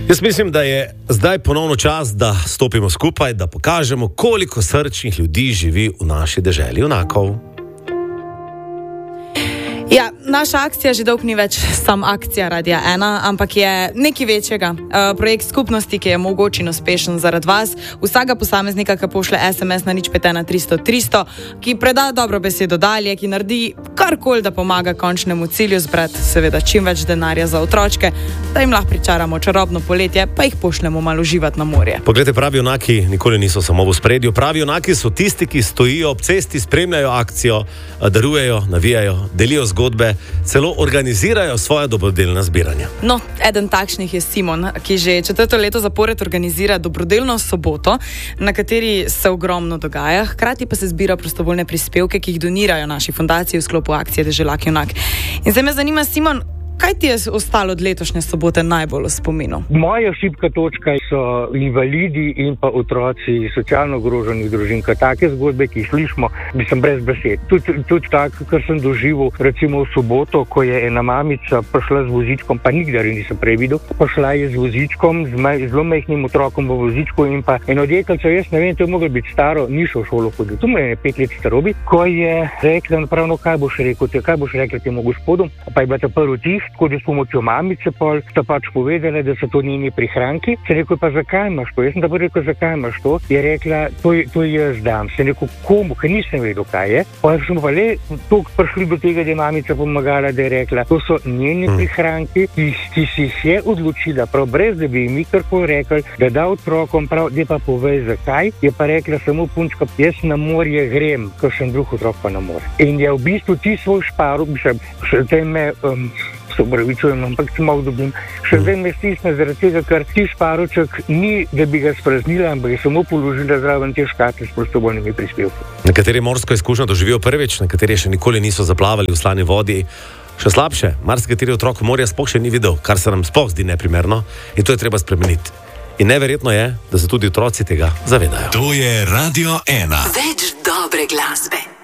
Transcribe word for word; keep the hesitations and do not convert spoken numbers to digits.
Jaz mislim, da je zdaj ponovno čas, da stopimo skupaj, da pokažemo, koliko srčnih ljudi živi v naši deželi junakov. Ja, naša akcija že dolgo ni več sam akcija Radia ena, ampak je nekaj večjega. Uh, projekt skupnosti, ki je mogoč in uspešen zaradi vas, vsakega posameznika, ki pošle es em es na nič pet ena tristo tristo, ki preda dobro besedo dalje, ki naredi karkoli, da pomaga končnemu cilju zbrati seveda čim več denarja za otročke, da jim lahko pričaramo čarobno poletje, pa jih pošljemo malo uživati na morje. Poglejte, pravi junaki nikoli niso samo v spredju. Pravi junaki so tisti, ki stojijo ob cesti, spremljajo akcijo, darujejo, navijajo, delijo zgodbe, celo organizirajo svoje dobrodelna zbiranja. No, eden takšnih je Simon, ki že četrto leto zapored organizira dobrodelno soboto, na kateri se ogromno dogaja, hkrati pa se zbira prostovoljne prispevke, ki jih donirajo naši fundaciji v sklopu akcije Deželak junak. In zdaj me zanima, Simon, kaj ti je ostalo od letošnje sobote najbolj v spominu? Moja šibka točka so invalidi in pa otroci socialno ogroženih družin. Take zgodbe, ki jih slišimo, mislim brez besed. Tudi, tudi tako, kar sem doživel recimo v soboto, ko je ena mamica prišla z vozičkom, pa nikdar nisem prej videl, prišla je z vozičkom, z maj, zelo majhnim otrokom v vozičku in pa eno deklico, jaz ne vem, to je moglo biti staro, ni šel v šolo hodil. Tu me je pet let starobi, ko je rekla, napravno, kaj boš rekel, te, kaj boš rekla temu gospodu, pa je bila ta prvi tih, tako da s pomočjo mamice pol sta pač povedala, da so to njeni prihranki. Se rekel, pa zakaj imaš to? Jaz sem pa rekel, zakaj imaš to? Je rekla, to, to jaz dam. Se rekel, komu, ker nisem vedel, kaj je. Pa smo pa le toliko prišli do tega, da je mamica pomagala, da je rekla, to so njeni prihranki, ki, ki si jih je odločila, prav brez, da bi mi karkoli rekli, da da otrokom prav, da pa povej zakaj. Je pa rekla samo punčka, jaz na morje grem, ker sem drug otrok pa na morje. In je v bistvu ti svoj šparu, mislim, še te me... Um, se upravičujem, ampak se malo dobim. Še zdaj me stisne zaradi tega, ker ti šparoček ni, da bi ga spraznila, ampak je samo položila zraven te škatle s prostovoljnimi prispevki. Nekateri morsko izkušnjo doživijo prvič, nekateri še nikoli niso zaplavali v slani vodi. Še slabše, marsikateri otrok morja sploh še ni videl, kar se nam sploh zdi neprimerno, in to je treba spremeniti. In neverjetno je, da se tudi otroci tega zavedajo. To je Radio ena. Več dobre glasbe.